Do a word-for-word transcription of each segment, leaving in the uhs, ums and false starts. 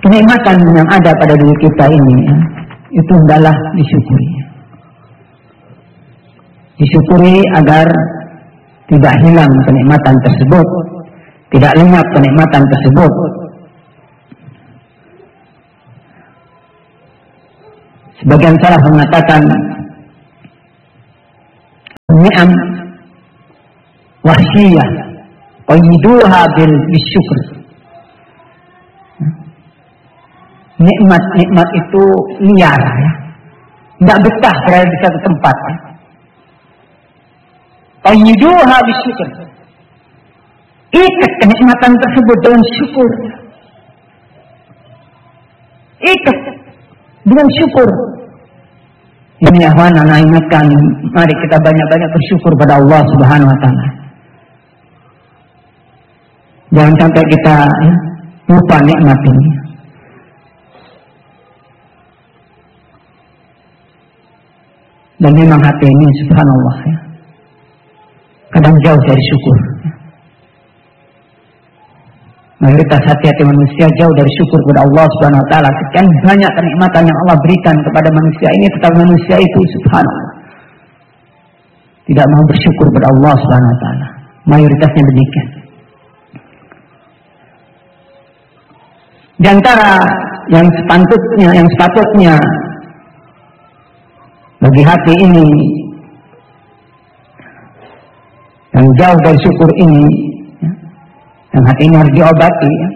kenikmatan yang ada pada diri kita ini ya, itu hendaklah disyukuri. Disyukuri agar tidak hilang kenikmatan tersebut, tidak lenyap kenikmatan tersebut. Sebagian salaf mengatakan ni'am wahsyiyah qayyiduha bil bisyukr. Nikmat-nikmat itu liar ya. Tidak betah berada di satu tempat ya. Qayyiduha bisyukr. Ikat kenikmatan tersebut dengan syukur. Ikat dengan syukur. Ini akhwan, anak ingatkan, mari kita banyak-banyak bersyukur pada Allah Subhanahu wa taala. Jangan sampai kita ya, lupa nikmat ini. Dan memang hati ini subhanallah ya, kadang jauh dari syukur. Mayoritas hati-hati manusia jauh dari syukur kepada Allah Subhanahu wa taala. Sekian banyak kenikmatan yang Allah berikan kepada manusia ini, tetapi manusia itu subhanallah tidak mau bersyukur kepada Allah Subhanahu wa taala. Mayoritasnya demikian. Di antara yang sepatutnya, yang sepatutnya bagi hati ini yang jauh dari syukur ini, yang hati ini harus diobati ya.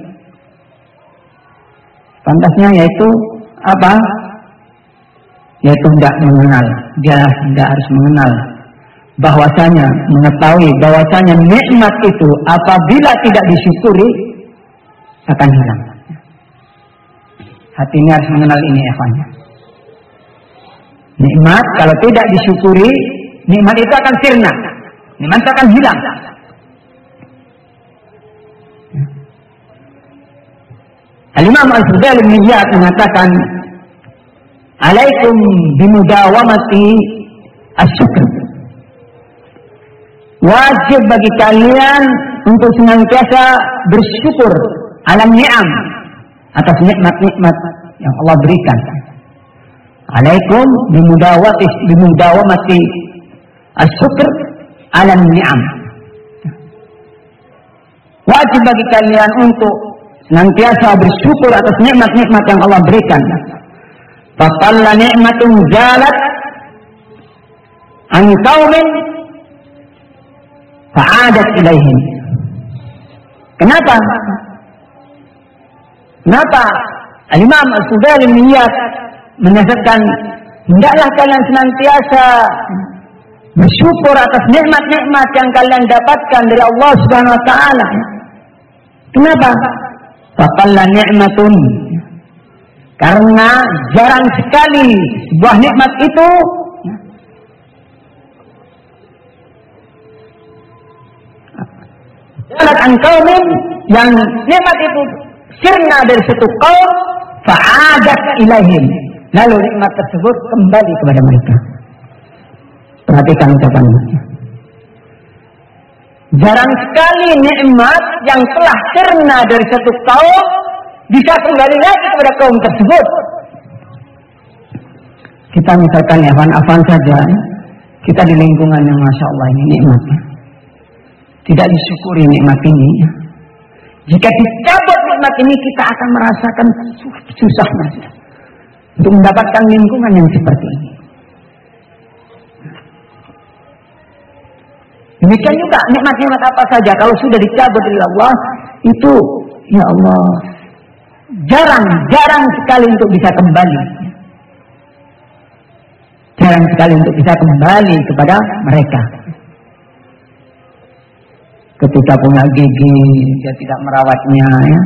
Pantasnya yaitu apa? Yaitu tidak mengenal. Dia tidak harus mengenal bahwasanya, mengetahui bahwasanya nikmat itu apabila tidak disyukuri akan hilang. Hati ini harus mengenal ini ya kawan. Nikmat kalau tidak disyukuri, nikmat itu akan sirna. Nikmat itu akan hilang. Al-Imam Al-Fudail bin Iyad mengatakan, "Alaikum bimudawamati asyukr." Wajib bagi kalian untuk senantiasa bersyukur alam ni'am, atas nikmat-nikmat yang Allah berikan. Alaikum bimudawamati bimudawamati asyukr alam ni'am. Wajib bagi kalian untuk senantiasa bersyukur atas nikmat-nikmat yang Allah berikan. Faqalla ni'matun zalat an qaumin fa'adat ilaihim. Kenapa? Kenapa Al-Imam Al-Fudail bin Iyad menasihatkan hendaklah kalian senantiasa bersyukur atas nikmat-nikmat yang kalian dapatkan dari Allah Subhanahu wa taala. Kenapa? Faqalla ni'matun, karena jarang sekali sebuah nikmat itu jalan an qaumin, yang nikmat itu sirna dari satu kaum, fa'adat ilaihim, lalu nikmat tersebut kembali kepada mereka. Perhatikan ucapannya. Jarang sekali nikmat yang telah sirna dari satu kaum bisa kembali lagi kepada kaum tersebut. Kita misalkan ya, afan saja, kita di lingkungan yang masya Allah ini nikmatnya, tidak disyukuri nikmat ini. Jika dicabut nikmat ini, kita akan merasakan susahnya untuk mendapatkan lingkungan yang seperti ini. Demikian juga nikmat-nikmat apa saja kalau sudah dicabut dari Allah, itu ya Allah jarang jarang sekali untuk bisa kembali. Jarang sekali untuk bisa kembali kepada mereka. Ketika punya gigi, dia tidak merawatnya ya.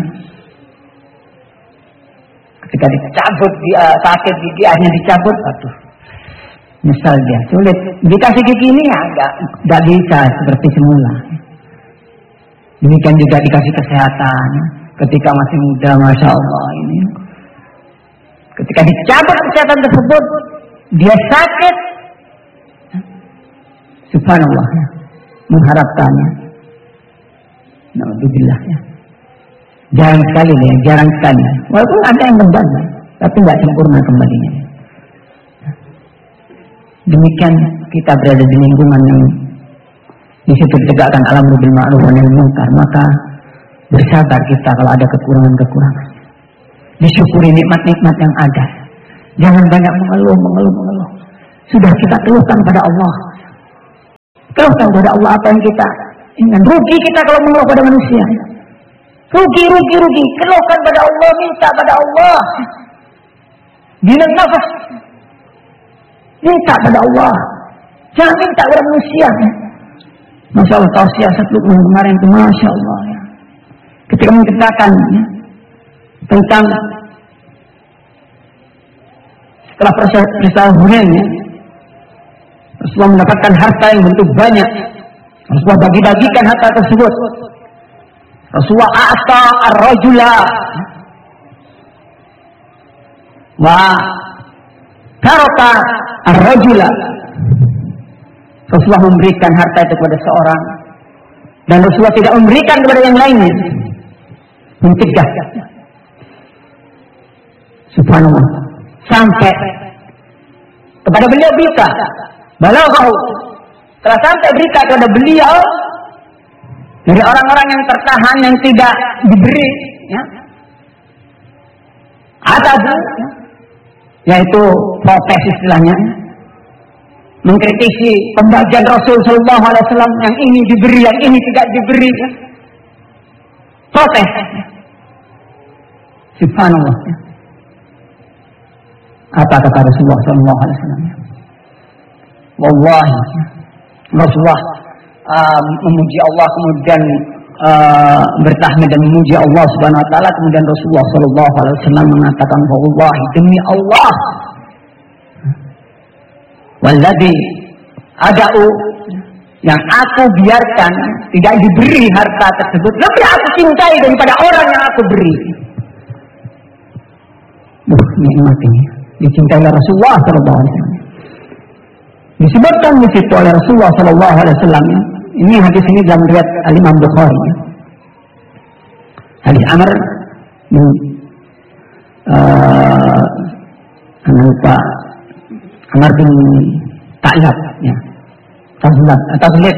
Ketika dicabut, dia sakit gigi, akhirnya dicabut, aduh, misal dia sulit. Dikasih gigi ini ya enggak, enggak bisa seperti semula. Demikian juga dikasih kesehatan. Ketika masih muda, masya Allah ini. Ketika dicabut kesehatan tersebut, dia sakit. Subhanallah, mengharapkannya. Alhamdulillah ya. Jarang sekali ya, jarang sekali. Walaupun ada yang kembali, tapi nggak sempurna kembalinya. Demikian kita berada di lingkungan yang di situ ditegakkan al-amru bil ma'ruf wa nahy anil munkar, maka bersabar kita kalau ada kekurangan-kekurangan. Disyukuri nikmat-nikmat yang ada. Jangan banyak mengeluh, mengeluh, mengeluh. Sudah kita keluhkan pada Allah. Keluhkan pada Allah apa yang kita ingat. Rugi kita kalau mengeluh pada manusia. Rugi, rugi, rugi. Keluhkan pada Allah, minta pada Allah. Bila nafas, minta pada Allah. Jangan minta pada manusia. Masya Allah, tausiah satu kemarin itu, Masya Allah. Ya. Ketika menceritakan ya, tentang setelah peristiwa Hunain, ya, Rasulullah mendapatkan harta yang bentuk banyak. Rasulullah bagi-bagikan harta tersebut. Rasulullah a'ta ar-rajula wa taraka ar-rajula. Rasulullah memberikan harta itu kepada seorang dan Rasulullah tidak memberikan kepada yang lainnya. Mencegah. Subhanallah. Sampai kepada beliau berita, balaghahu, telah sampai berita kepada beliau dari orang-orang yang tertahan yang tidak diberi, ya, ada, ya, yaitu protes istilahnya, mengkritisi pembagian Rasul Sallallahu Alaihi Wasallam yang ini diberi, yang ini tidak diberi, ya. Protes. Subhanallah. Ya. Apa kata Rasulullah Sallallahu Alaihi Wasallam? Wallahi, Rasulullah uh, memuji Allah, kemudian uh, bertahmid dan memuji Allah Subhanahu Wa Taala, kemudian Rasulullah Sallallahu Alaihi Wasallam mengatakan, wallahi, demi Allah, walladzi ada'u, yang aku biarkan tidak diberi harta tersebut, lebih aku cintai daripada orang yang aku beri. Duh, nikmat ini dicintai oleh Rasulullah Sallallahu Alaihi Wasallam. Disebutkan di situ oleh Rasulullah Sallallahu Alaihi Wasallam. Ini hadis ini dalam riwayat Al-Imam Bukhari. Hadis Amr bin uh, lupa Amr bin Ta'lab, ya. Tazlab, Tazlib.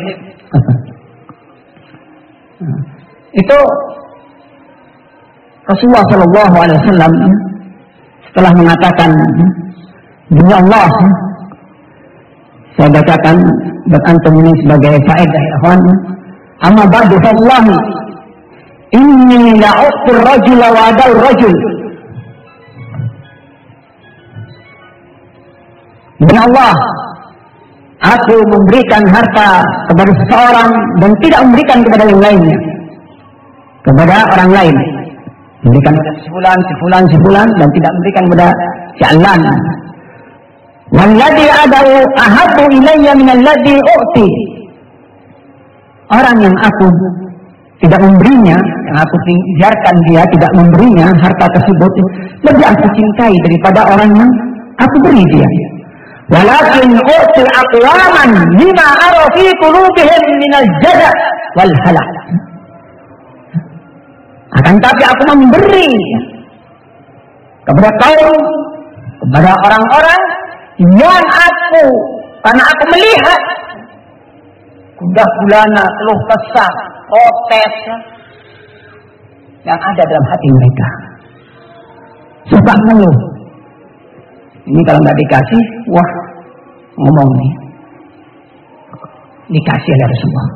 Itu Rasulullah Sallallahu Alaihi Wasallam setelah mengatakan, demi Allah, saya bacakan buat antum ini sebagai faedah, ikhwan. Amma ba'du fallahi inni la'uqtir rajula wa adal rajul. Demi Allah, aku memberikan harta kepada seseorang dan tidak memberikan kepada yang lainnya, kepada orang lain. Memberikan kepada sebulan, sebulan, sebulan, dan tidak memberikan kepada jalan. Walladhi adau ahabbu ilayya minalladhi u'ti. Orang yang aku tidak memberinya, yang aku biarkan dia tidak memberinya harta tersebut, lebih aku cintai daripada orang yang aku beri dia. Walakin u'ti aqwaman lima ara fi qulubihim minal jada' wal halak. Akan tapi aku memberi kepada kaum, kepada orang-orang yang aku, karena aku melihat gundah gulana, keluh kesah, protes yang ada dalam hati mereka. Suka mengeluh. Ini kalau nggak dikasih, wah, ngomong nih. Dikasih oleh Rasulullah.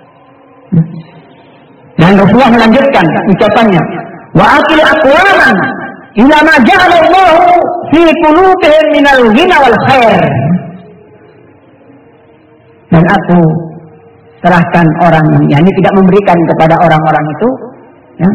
Dan Rasulullah melanjutkan ucapannya, wa akil aqwaman ila ma ja'ala Allah fi qulubihim minal ghina wal khair. Dan aku serahkan orang yang ini tidak memberikan kepada orang-orang itu, ya.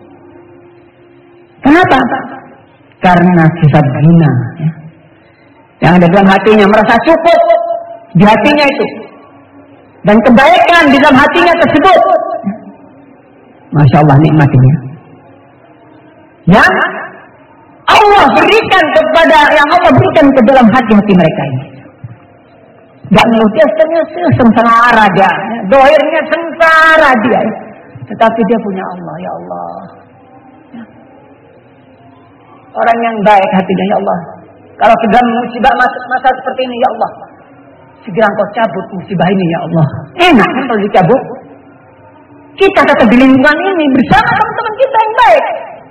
Kenapa? Karena sifat ghina, ya, yang ada dalam hatinya, merasa cukup di hatinya itu, dan kebaikan di dalam hatinya tersebut. Masya Allah, nikmat ini. Ya, Allah berikan kepada, yang Allah berikan ke dalam hati-hati mereka ini. Gak ngeluh, dia sengsara dia, dohirnya sengsara dia. Tetapi dia punya Allah, ya Allah. orang yang baik hatinya ya Allah. Kalau sedang musibah masuk masa seperti ini ya Allah, segera Engkau cabut musibah ini ya Allah. Enak kan kalau dicabut? Kita tetap di lingkungan ini bersama teman-teman kita yang baik.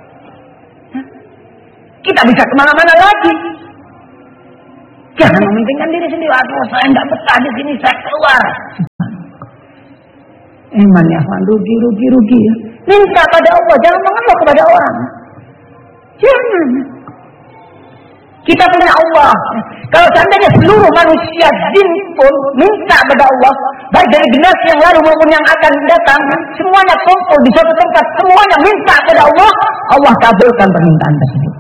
Kita bisa kemana-mana lagi. Jangan mementingkan diri sendiri. Aduh, saya nggak betah di sini, saya keluar. Iman ya, rugi, rugi, rugi. Minta pada Allah, jangan mengeluh kepada orang. Jangan. Kita punya Allah. Kalau seandainya seluruh manusia jin pun minta pada Allah, baik dari generasi yang lalu maupun yang akan datang, semuanya kumpul di suatu tempat, semuanya minta pada Allah, Allah kabulkan permintaan tersebut.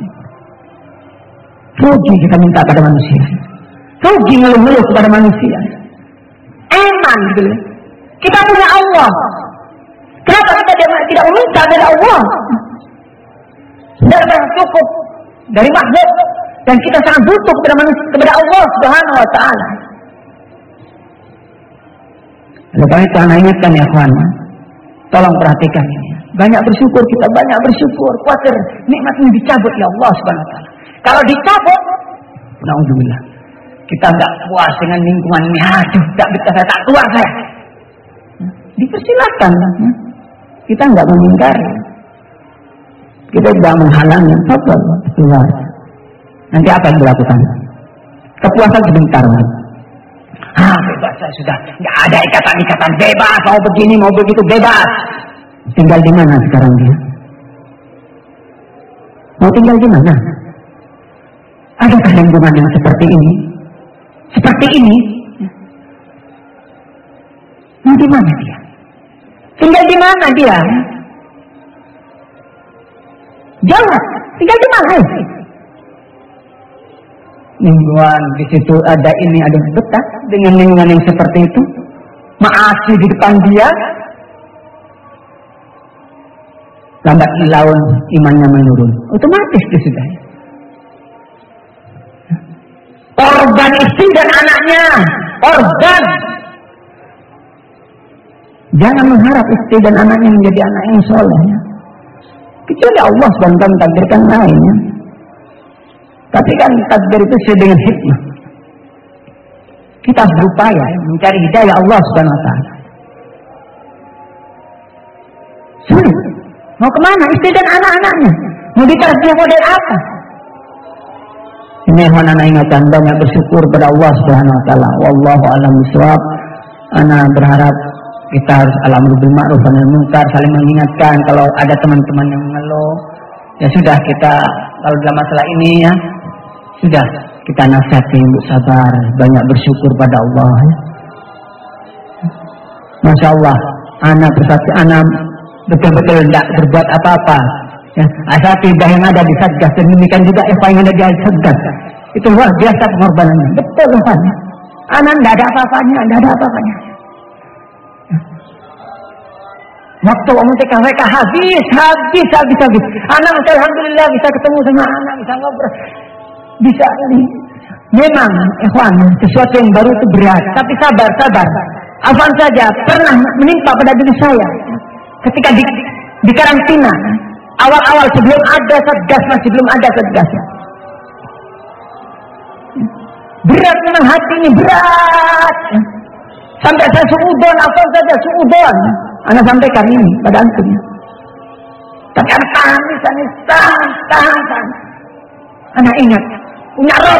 Rugi kita minta pada manusia. Rugi ngeluh-ngeluh kepada manusia. Eman gitu. Kita punya Allah. Kenapa kita tidak meminta pada Allah? Sudah cukup dari makhluk. Dan kita sangat butuh kepada manusia, kepada Allah Subhanahu wa taala. Oleh karena itu anak ingatkan ya kawan, tolong perhatikan ini. Banyak bersyukur kita, banyak bersyukur. Khawatir nikmat ini dicabut ya Allah Subhanahu wa taala. Kalau dicabut, naudzubillah, kita enggak puas dengan lingkungan ini. Aduh, enggak bisa saya tak keluar saya. Dipersilakan. Kita enggak mengingkari. Kita tidak menghalangi. Betul, keluar. Nanti apa yang dilakukan? Kepuasan sebentar. Ah, bebas saya sudah. Nggak ada ikatan-ikatan, bebas. Mau begini, mau begitu, bebas. Tinggal di mana sekarang dia? Mau tinggal di mana? Adakah lingkungan yang seperti ini? Seperti ini? Mau di mana dia? Tinggal di mana dia? Jawab. Tinggal di mana? Lingkungan di situ ada ini ada betah dengan lingkungan yang seperti itu, maasi di depan dia, lambat laun imannya menurun, otomatis dia sudah. Korban istri dan anaknya, korban. Jangan mengharap istri dan anaknya menjadi anak yang soleh. Kecuali Allah subhanahu wa taala takdirkan lainnya. Tapi kan takdir itu sesuai dengan hikmah. Kita harus berupaya mencari hidayah Allah Subhanahu wa taala. Sulit. Mau kemana? Istri dan anak-anaknya. Mau ditarbiyah model apa? Ini yang anak ingatkan, banyak bersyukur pada Allah Subhanahu wa taala. Wallahu a'lam bishawab. Ana berharap kita harus al-amru bil ma'ruf wa nahi munkar, saling mengingatkan kalau ada teman-teman yang mengeluh. Ya sudah, kita kalau dalam masalah ini ya sudah kita nasihati untuk sabar, banyak bersyukur pada Allah. Masya Allah, anak bersatu, anak betul-betul tidak berbuat apa-apa. Ya, asatidah yang ada di Satgas, dan demikian juga Eva yang ada di Satgas. Itu luar biasa pengorbanannya. Betul kan? Anak tidak ada apa-apanya, tidak ada apa-apanya. Waktu umum T K W K habis, habis, habis, habis. Anak alhamdulillah bisa ketemu sama anak, bisa ngobrol. Bisa ini memang ikhwan sesuatu yang baru itu berat, tapi sabar sabar. Afwan saja pernah menimpa pada diri saya ketika di, di karantina awal-awal sebelum ada Satgas, masih belum ada Satgas. Berat memang hati ini berat. Sampai saya suudon, afwan saja suudon. Anak sampaikan ini pada antum. Tapi anak tahan, tahan, tahan, tahan, tahan. Anak ingat punya roh.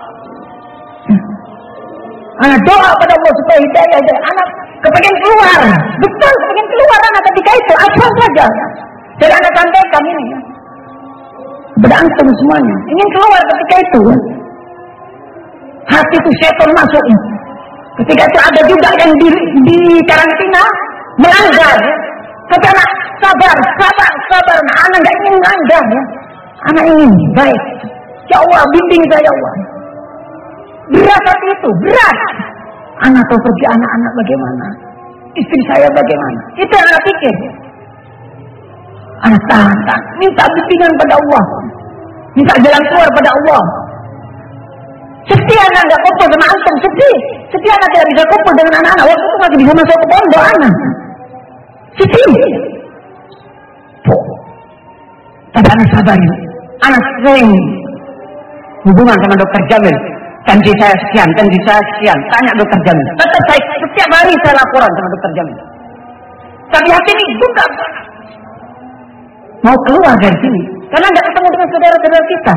Anak doa pada Allah supaya hidayah, hidayah. Anak kepengen keluar, betul kepengen keluar anak ketika itu, apa saja. Jadi anak sampaikan ini ya, kepada antum semuanya, ingin keluar ketika itu. Ya. Hati itu setan masuk. Ya. Ketika itu ada juga yang di, di karantina melanggar. Ya. Tapi anak sabar, sabar, sabar. Nah, anak nggak ingin melanggar. Ya. Anak ingin baik. Ya Allah, bimbing saya ya Allah. Berat hati itu, berat. Anak tahu pergi anak-anak bagaimana, istri saya bagaimana. Itu yang anak pikir. Anak tahan, tahan. Minta bimbingan pada Allah, minta jalan keluar pada Allah. Sedih anak nggak kumpul sama antum, sedih. Sedih anak tidak bisa kumpul dengan anak-anak. Waktu itu masih bisa masuk ke pondok anak. Sedih. Tapi anak sabar. anak sering hubungan sama dokter Jamil. Janji saya sekian, janji saya sekian. Tanya dokter Jamil. Tetap saya setiap hari saya laporan sama dokter Jamil. Tapi hati ini bukan mau keluar dari sini karena nggak ketemu dengan saudara-saudara kita.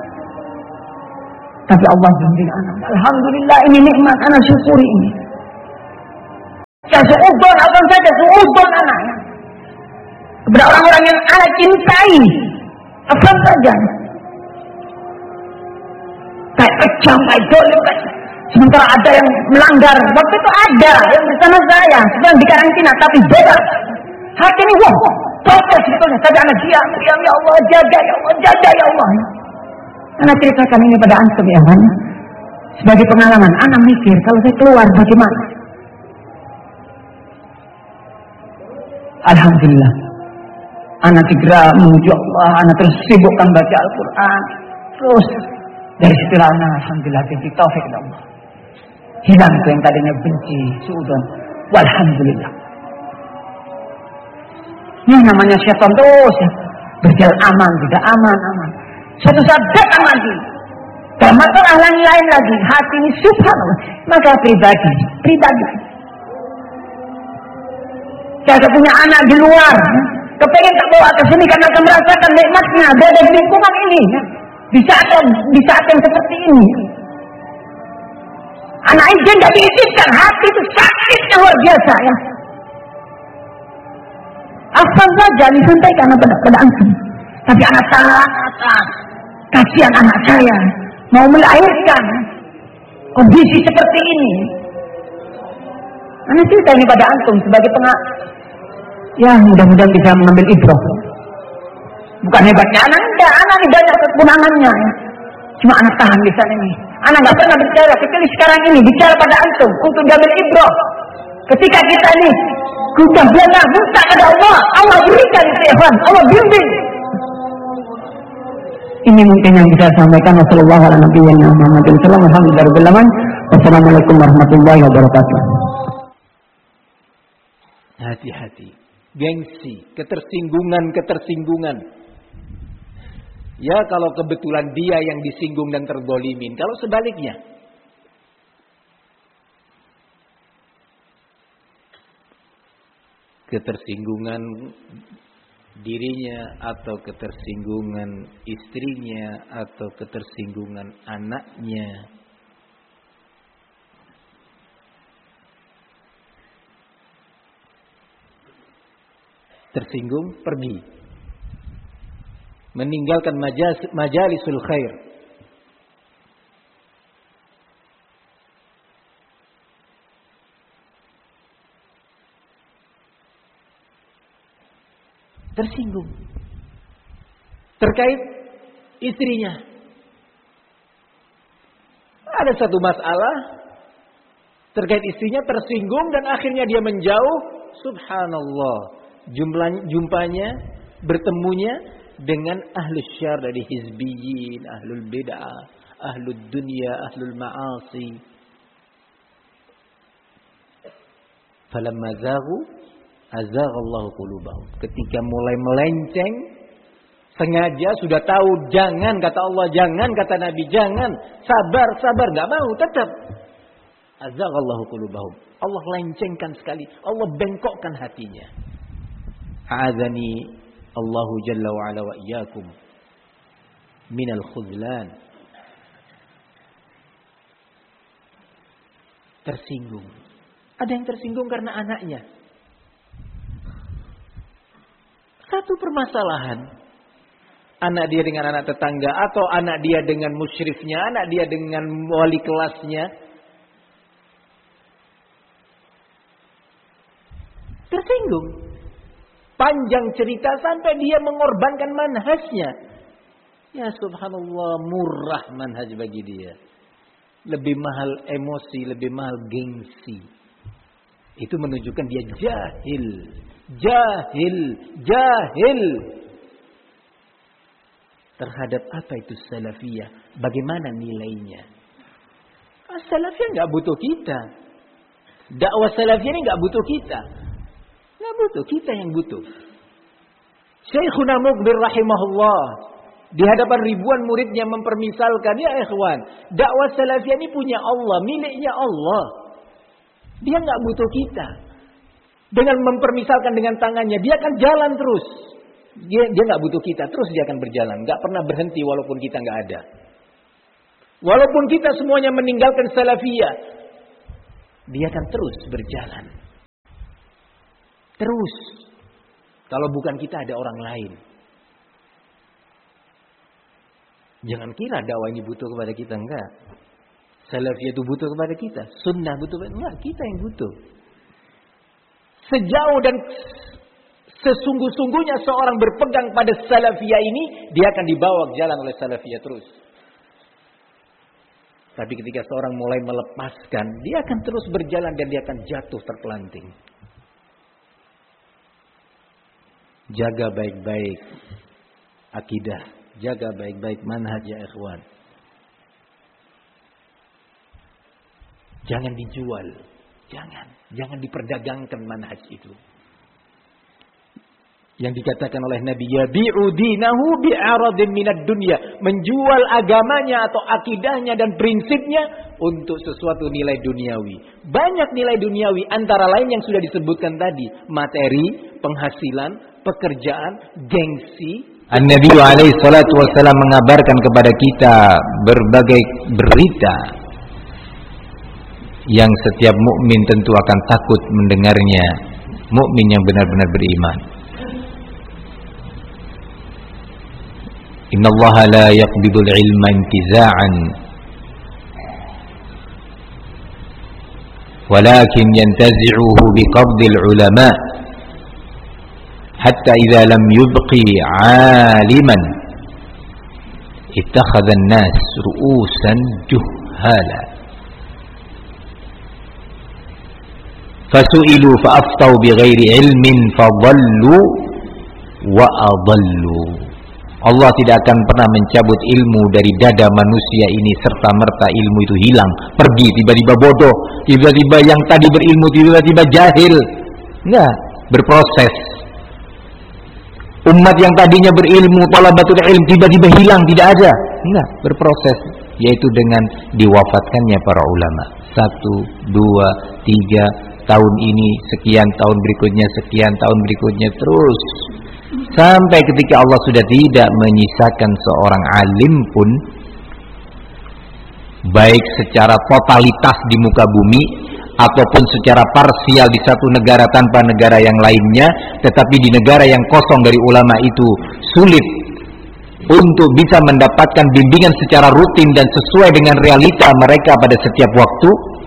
Tapi Allah bimbing anak. Alhamdulillah ini nikmat, anak syukuri ini. Ya suudon, apa saja suudon anaknya. Kepada orang-orang yang anak cintai, apa saja. Kayak kejam, kayak dolim, kayak. Sementara ada yang melanggar. Waktu itu ada yang bersama saya sedang di karantina, tapi beda. Hati ini wah, baca sebetulnya. Tapi anak diam, diam ya Allah, jaga ya Allah, jaga ya Allah. Anak ceritakan ini pada antum ya kan. Sebagai pengalaman, anak mikir kalau saya keluar bagaimana. Alhamdulillah. Anak segera menuju Allah, anak terus sibukkan baca Al-Quran. Terus dari situlah anak alhamdulillah jadi taufik dari Allah. Hilang itu yang tadinya benci, suudon. Walhamdulillah. Ini namanya syaitan terus ya. Berjalan aman, tidak aman, aman. Suatu saat datang lagi. Dan masalah lain-lain lagi. Hati ini subhanallah. Maka pribadi, pribadi. Saya punya anak di luar. Kepengen tak bawa ke sini karena akan merasakan nikmatnya berada di lingkungan ini. Di saat, di saat yang seperti ini. Anak izin tidak diizinkan. Hati itu sakitnya luar biasa ya. Asal saja disampaikan pada, pada antum. Tapi anak sangat kasihan anak saya. Mau melahirkan. Kondisi seperti ini. Anak cerita ini pada antum sebagai pengak. Ya mudah-mudahan bisa mengambil ibrah. Bukan hebatnya anak, enggak. Anak ini banyak kekurangannya. Ya. Cuma anak tahan di sana ini. Anak nggak pernah bicara, kecuali sekarang ini bicara pada antum untuk diambil ibrah. Ketika kita ini sudah biasa minta kepada Allah, Allah berikan istighfar, Allah bimbing. Ini mungkin yang bisa saya sampaikan. Wassalamualaikum warahmatullahi wabarakatuh. Hati-hati, gengsi, ketersinggungan-ketersinggungan. Ya kalau kebetulan dia yang disinggung dan terzolimin. Kalau sebaliknya. Ketersinggungan dirinya atau ketersinggungan istrinya atau ketersinggungan anaknya. Tersinggung, pergi. Meninggalkan majas, majalisul khair. Tersinggung terkait istrinya. Ada satu masalah terkait istrinya, tersinggung dan akhirnya dia menjauh. Subhanallah, jumlah jumpanya, bertemunya dengan ahlus syar dari hizbiyin, ahlul bid'ah, ahlul dunya, ahlul ma'asi. Falamma zaghu azaghallahu qulubahum. Ketika mulai melenceng, sengaja sudah tahu jangan, kata Allah, jangan, kata Nabi, jangan, sabar, sabar, enggak mau, tetap. Azaghallahu qulubahum. Allah lencengkan sekali, Allah bengkokkan hatinya. A'adzani Allahu jalla wa ala wa iyyakum minal khuzlan. Tersinggung. Ada yang tersinggung karena anaknya. Satu permasalahan, anak dia dengan anak tetangga, atau anak dia dengan musyrifnya, anak dia dengan wali kelasnya. Tersinggung. Panjang cerita sampai dia mengorbankan manhajnya. Ya subhanallah, murah manhaj bagi dia. Lebih mahal emosi, lebih mahal gengsi. Itu menunjukkan dia jahil. Jahil, jahil terhadap apa itu salafiyah, bagaimana nilainya. Ah, salafiyah nggak butuh kita, dakwah salafiyah ini nggak butuh kita, nggak butuh, kita yang butuh. Syekhuna Muqbil rahimahullah Di hadapan ribuan muridnya mempermisalkan, ya ikhwan, dakwah salafiyah ini punya Allah, miliknya Allah. Dia nggak butuh kita. Dengan mempermisalkan dengan tangannya, dia akan jalan terus. Dia dia nggak butuh kita, terus dia akan berjalan, nggak pernah berhenti walaupun kita nggak ada. Walaupun kita semuanya meninggalkan salafiyah, dia akan terus berjalan. Terus. Kalau bukan kita ada orang lain. Jangan kira dakwah ini butuh kepada kita, enggak. Salafiyah itu butuh kepada kita, sunnah butuh kepada kita, enggak, kita yang butuh. Sejauh dan sesungguh-sungguhnya seorang berpegang pada salafiyah ini, dia akan dibawa ke jalan oleh salafiyah terus. Tapi ketika seorang mulai melepaskan, dia akan terus berjalan dan dia akan jatuh terpelanting. Jaga baik-baik akidah, jaga baik-baik manhaj ya ikhwan. Jangan dijual, jangan, jangan diperdagangkan manhaj itu. Yang dikatakan oleh Nabi, yabi'u dinahu bi'aradin minad dunya, menjual agamanya atau akidahnya dan prinsipnya untuk sesuatu nilai duniawi. Banyak nilai duniawi, antara lain yang sudah disebutkan tadi, materi, penghasilan, pekerjaan, gengsi. An-Nabi alaihi salatu wassalam mengabarkan kepada kita berbagai berita yang setiap mukmin tentu akan takut mendengarnya, mukmin yang benar-benar beriman. Innallaha la yaqbidul ilma intiza'an walakin yantazi'uhu biqabdil ulama' hatta idza lam yubqi 'aliman ittakhadha an-nas ru'usan juhala fasu'ilu fa'aftau bighairi ilmin fadhallu wa adallu. Allah tidak akan pernah mencabut ilmu dari dada manusia ini serta merta ilmu itu hilang, pergi, tiba-tiba bodoh, tiba-tiba yang tadi berilmu tiba-tiba jahil. Enggak, berproses. Umat yang tadinya berilmu, talabatul ilm, tiba-tiba hilang, tidak ada. Enggak, berproses, yaitu dengan diwafatkannya para ulama. Satu, dua, tiga, tahun ini sekian, tahun berikutnya sekian, tahun berikutnya terus. Sampai ketika Allah sudah tidak menyisakan seorang alim pun, baik secara totalitas di muka bumi ataupun secara parsial di satu negara tanpa negara yang lainnya, tetapi di negara yang kosong dari ulama itu sulit untuk bisa mendapatkan bimbingan secara rutin dan sesuai dengan realita mereka pada setiap waktu.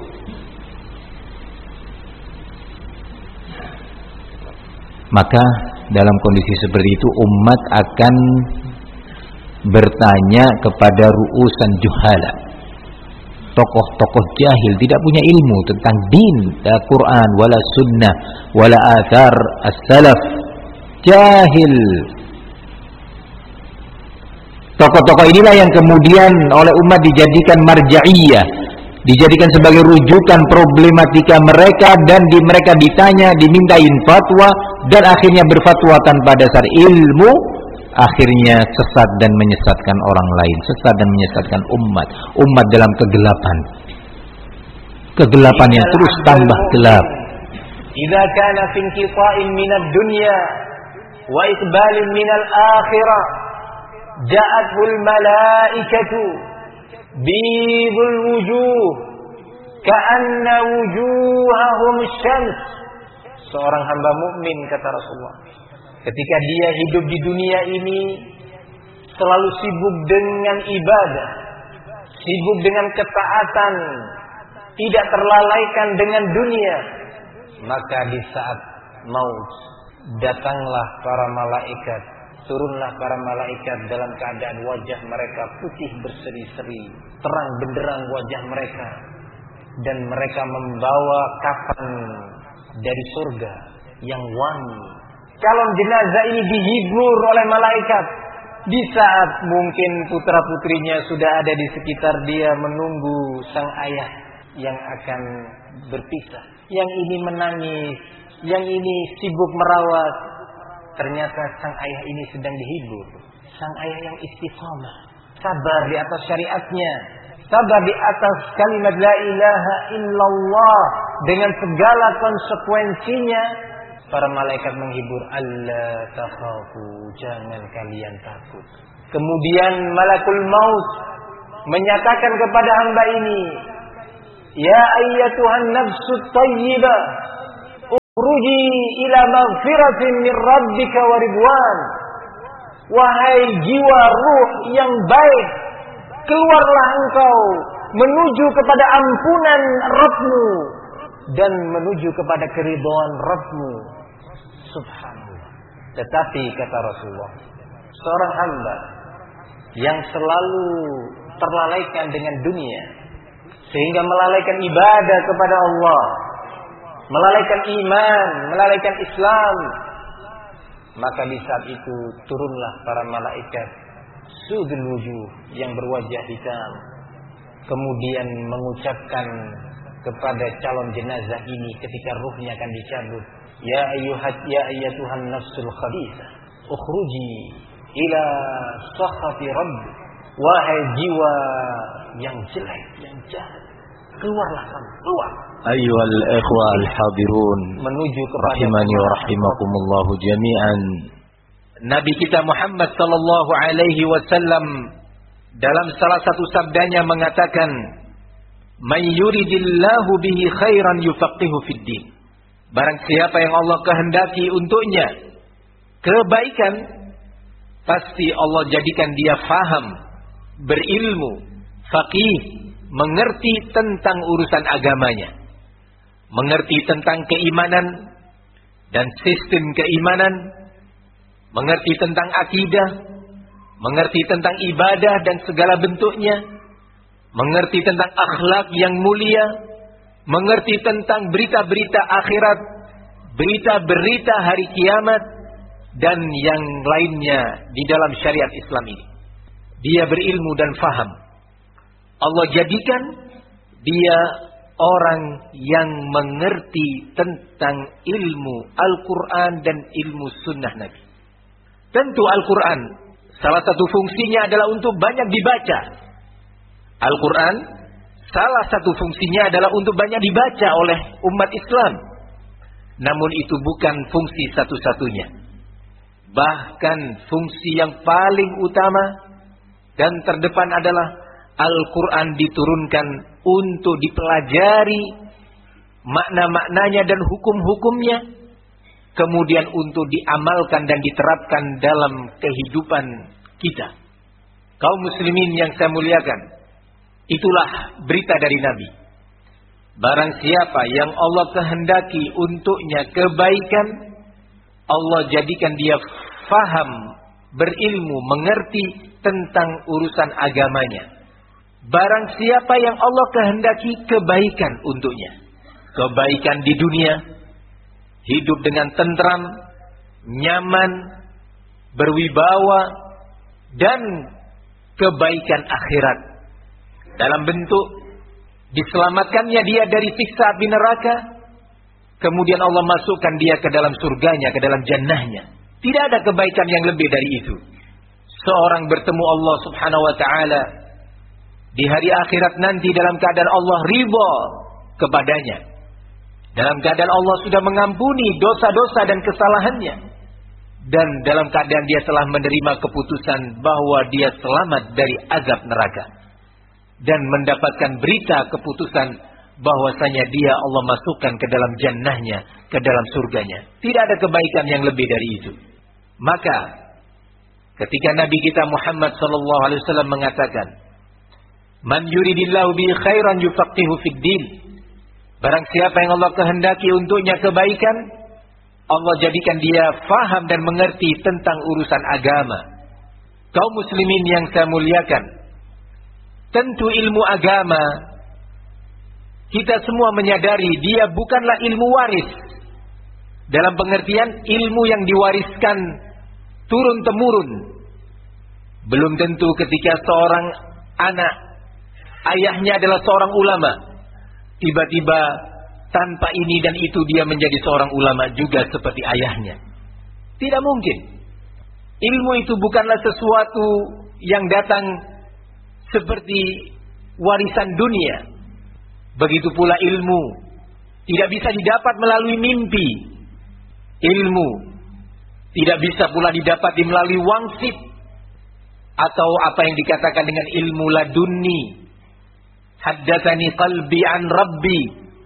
Maka dalam kondisi seperti itu umat akan bertanya kepada ru'usan juhala, tokoh-tokoh jahil, tidak punya ilmu tentang din, la Quran, wala sunnah, wala athar as-salaf, jahil. Tokoh-tokoh inilah yang kemudian oleh umat dijadikan marja'iyah, dijadikan sebagai rujukan problematika mereka, dan di mereka ditanya, dimintain fatwa, dan akhirnya berfatwa tanpa dasar ilmu, akhirnya sesat dan menyesatkan orang lain, sesat dan menyesatkan umat, umat dalam kegelapan, kegelapan yang terus tambah gelap. Idza kana fi inqita'in minad dunya wa iqbalin minal akhirah, ja'atul malaikatu bidul wujuh ka'anna wujuhahum syams. Seorang hamba mukmin, kata Rasulullah, ketika dia hidup di dunia ini selalu sibuk dengan ibadah, sibuk dengan ketaatan, tidak terlalaikan dengan dunia, maka di saat maut datanglah para malaikat, turunlah para malaikat dalam keadaan wajah mereka putih berseri-seri, terang benderang wajah mereka, dan mereka membawa kafan dari surga yang wangi. Calon jenazah ini dihibur oleh malaikat di saat mungkin putra-putrinya sudah ada di sekitar dia menunggu sang ayah yang akan berpisah. Yang ini menangis, yang ini sibuk merawat. Ternyata sang ayah ini sedang dihibur, sang ayah yang istiqamah, sabar di atas syariatnya, sabar di atas kalimat la ilaha illallah dengan segala konsekuensinya. Para malaikat menghibur, alla takhafu, jangan kalian takut. Kemudian malakul maut menyatakan kepada hamba ini, ya ayyatuhan nafsut thayyibah, ukhruji ila maghfiratin min rabbika wa ridwan. Wahai jiwa ruh yang baik, keluarlah engkau menuju kepada ampunan Rabbmu dan menuju kepada keridhaan Rabbmu. Subhanallah. Tetapi kata Rasulullah, seorang hamba yang selalu terlalaikan dengan dunia sehingga melalaikan ibadah kepada Allah, melalaikan iman, melalaikan Islam, maka di saat itu turunlah para malaikat sudul wujuh yang berwajah hitam, kemudian mengucapkan kepada calon jenazah ini ketika ruhnya akan dicabut, ya ayyuhat ya ayyatuhan nafsul khabithah, ukhruji ila sakhati rabb. Wahai jiwa yang jelek, yang jahat, keluarlah kamu, keluar. Ayyuhal ikhwa al-hadirun, menuju kepada rahimani wa rahimakumullahu jami'an. Nabi kita Muhammad sallallahu alaihi wasallam dalam salah satu sabdanya mengatakan, "Man yuridillahu bihi khairan yufaqihu fid din." Barang siapa yang Allah kehendaki untuknya kebaikan, pasti Allah jadikan dia faham, berilmu, faqih, mengerti tentang urusan agamanya, mengerti tentang keimanan dan sistem keimanan, mengerti tentang akidah, mengerti tentang ibadah dan segala bentuknya, mengerti tentang akhlak yang mulia, mengerti tentang berita-berita akhirat, berita-berita hari kiamat, dan yang lainnya di dalam syariat Islam ini. Dia berilmu dan faham. Allah jadikan dia orang yang mengerti tentang ilmu Al-Quran dan ilmu sunnah Nabi. Tentu Al-Quran salah satu fungsinya adalah untuk banyak dibaca. Al-Quran salah satu fungsinya adalah untuk banyak dibaca oleh umat Islam. Namun itu bukan fungsi satu-satunya. Bahkan fungsi yang paling utama dan terdepan adalah Al-Quran diturunkan untuk dipelajari makna-maknanya dan hukum-hukumnya, kemudian untuk diamalkan dan diterapkan dalam kehidupan kita. Kaum muslimin yang saya muliakan, itulah berita dari Nabi. Barang siapa yang Allah kehendaki untuknya kebaikan, Allah jadikan dia faham, berilmu, mengerti tentang urusan agamanya. Barang siapa yang Allah kehendaki kebaikan untuknya, kebaikan di dunia, hidup dengan tentram, nyaman, berwibawa, dan kebaikan akhirat dalam bentuk diselamatkannya dia dari siksa api neraka, kemudian Allah masukkan dia ke dalam surganya, ke dalam jannahnya. Tidak ada kebaikan yang lebih dari itu. Seorang bertemu Allah subhanahu wa ta'ala di hari akhirat nanti dalam keadaan Allah ridha kepadanya, dalam keadaan Allah sudah mengampuni dosa-dosa dan kesalahannya, dan dalam keadaan dia telah menerima keputusan bahwa dia selamat dari azab neraka, dan mendapatkan berita keputusan bahwasanya dia Allah masukkan ke dalam jannahnya, ke dalam surganya. Tidak ada kebaikan yang lebih dari itu. Maka ketika Nabi kita Muhammad sallallahu alaihi wasallam mengatakan, "Man yuridillahu bi khairan yufaqihu fid din." Barang siapa yang Allah kehendaki untuknya kebaikan, Allah jadikan dia faham dan mengerti tentang urusan agama. Kaum muslimin yang saya muliakan, tentu ilmu agama kita semua menyadari dia bukanlah ilmu waris. Dalam pengertian ilmu yang diwariskan turun-temurun. Belum tentu ketika seorang anak ayahnya adalah seorang ulama, tiba-tiba tanpa ini dan itu dia menjadi seorang ulama juga seperti ayahnya. Tidak mungkin. Ilmu itu bukanlah sesuatu yang datang seperti warisan dunia. Begitu pula ilmu tidak bisa didapat melalui mimpi. Ilmu tidak bisa pula didapat melalui wangsit atau apa yang dikatakan dengan ilmu laduni. Haddatsani qalbi an rabbi,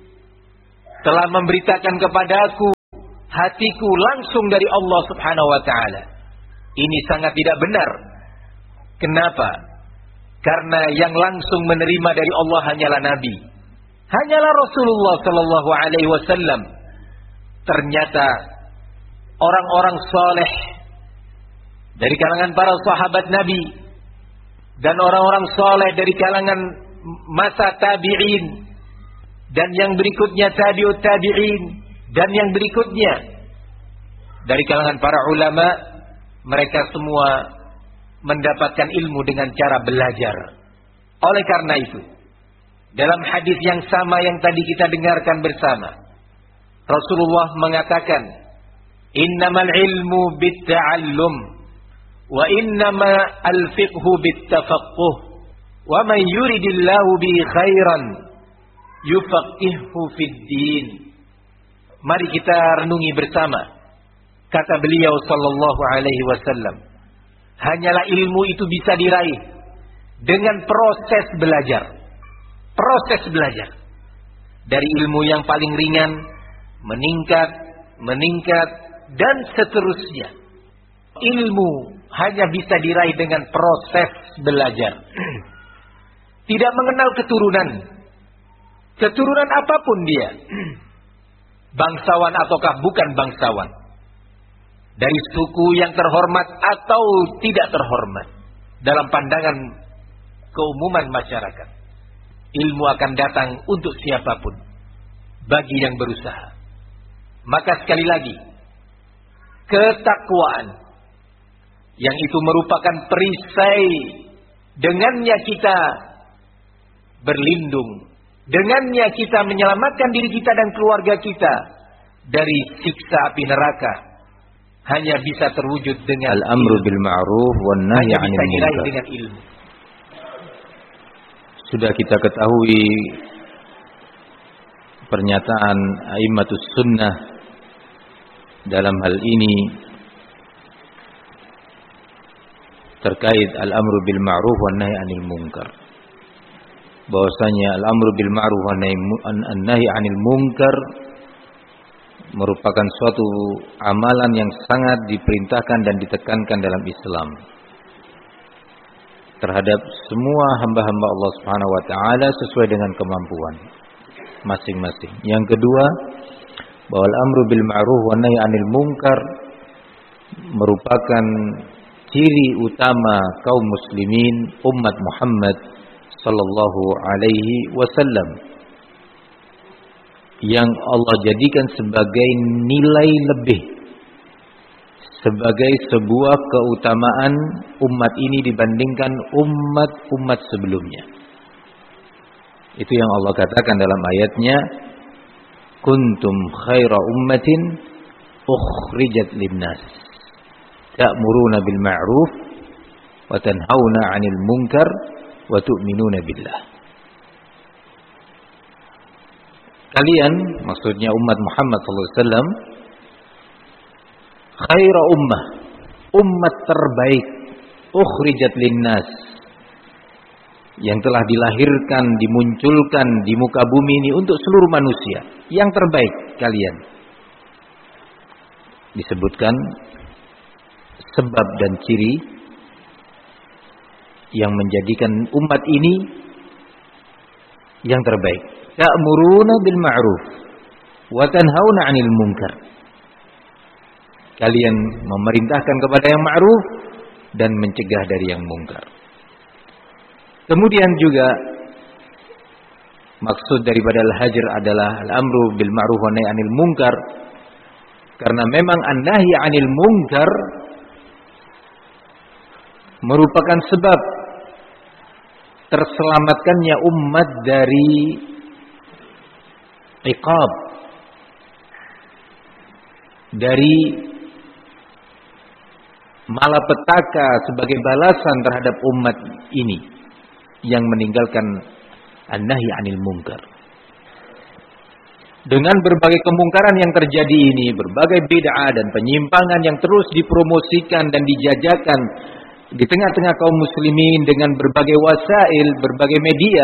telah memberitakan kepadaku hatiku langsung dari Allah Subhanahu wa taala. Ini sangat tidak benar. Kenapa? Karena yang langsung menerima dari Allah hanyalah Nabi, hanyalah Rasulullah sallallahu alaihi wasallam. Ternyata orang-orang saleh dari kalangan para sahabat Nabi dan orang-orang saleh dari kalangan masa tabi'in dan yang berikutnya tabi'ut tabi'in dan yang berikutnya dari kalangan para ulama, mereka semua mendapatkan ilmu dengan cara belajar. Oleh karena itu, dalam hadis yang sama yang tadi kita dengarkan bersama, Rasulullah mengatakan, "Innamal ilmu bitta'allum wa innama al-fiqhu bittafaqquh wa man yuridillahu bi khairan yufaqihhu fid din." Mari kita renungi bersama kata beliau sallallahu alaihi wasallam. Hanyalah ilmu itu bisa diraih dengan proses belajar. Proses belajar. Dari ilmu yang paling ringan, meningkat, meningkat, dan seterusnya. Ilmu hanya bisa diraih dengan proses belajar. Tidak mengenal keturunan. Keturunan apapun dia. Bangsawan ataukah bukan bangsawan. Dari suku yang terhormat atau tidak terhormat. Dalam pandangan keumuman masyarakat. Ilmu akan datang untuk siapapun. Bagi yang berusaha. Maka sekali lagi. Ketakwaan. Yang itu merupakan perisai. Dengannya kita berlindung. Dengannya kita menyelamatkan diri kita dan keluarga kita. Dari siksa api neraka. Hanya bisa terwujud dengan al-amru bil ma'ruf wan nahy 'anil munkar. Dengan ilmu. Sudah kita ketahui pernyataan a'immatus sunnah dalam hal ini terkait al-amru bil ma'ruf wan nahy 'anil munkar. Bahwasanya al-amru bil ma'ruf wan nahy 'anil munkar merupakan suatu amalan yang sangat diperintahkan dan ditekankan dalam Islam terhadap semua hamba-hamba Allah Subhanahu wa taala sesuai dengan kemampuan masing-masing. Yang kedua, bahwa al-amru bil ma'ruf wan nahy 'anil munkar merupakan ciri utama kaum muslimin umat Muhammad sallallahu alaihi wasallam yang Allah jadikan sebagai nilai lebih, sebagai sebuah keutamaan umat ini dibandingkan umat-umat sebelumnya. Itu yang Allah katakan dalam ayatnya, kuntum khaira ummatin ukhrijat linnas ta'muruna bil ma'ruf wa tanhauna 'anil munkar wa tu'minuna billah. Kalian, maksudnya umat Muhammad sallallahu alaihi wasallam, khaira ummah, umat terbaik, ukhrijat linnas, yang telah dilahirkan, dimunculkan di muka bumi ini untuk seluruh manusia, yang terbaik kalian. Disebutkan sebab dan ciri yang menjadikan umat ini yang terbaik. Ta'muruna bil ma'ruf wa tanhauna 'anil munkar. Kalian memerintahkan kepada yang ma'ruf dan mencegah dari yang munkar. Kemudian juga maksud daripada al-hajr adalah al-amru bil ma'ruf wa nahy 'anil munkar, karena memang an-nahy 'anil munkar merupakan sebab terselamatkannya umat dari iqab, dari malapetaka sebagai balasan terhadap umat ini yang meninggalkan an-nahyi 'anil munkar. Dengan berbagai kemungkaran yang terjadi ini, berbagai bid'ah dan penyimpangan yang terus dipromosikan dan dijajakan di tengah-tengah kaum muslimin dengan berbagai wasail, berbagai media,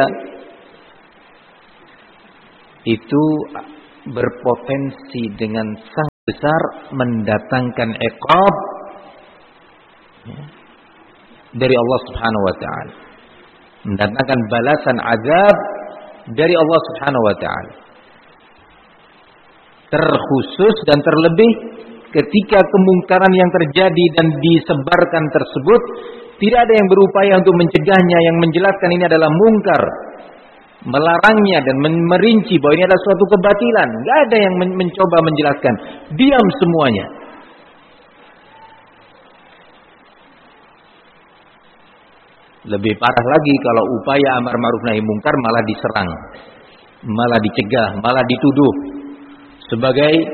itu berpotensi dengan sangat besar mendatangkan iqab dari Allah Subhanahu wa taala, mendatangkan balasan azab dari Allah Subhanahu wa taala. Terkhusus dan terlebih ketika kemungkaran yang terjadi dan disebarkan tersebut tidak ada yang berupaya untuk mencegahnya, yang menjelaskan ini adalah mungkar, melarangnya dan merinci bahwa ini adalah suatu kebatilan. Enggak ada yang men mencoba menjelaskan, diam semuanya. Lebih parah lagi kalau upaya amar ma'ruf nahi mungkar malah diserang, malah dicegah, malah dituduh sebagai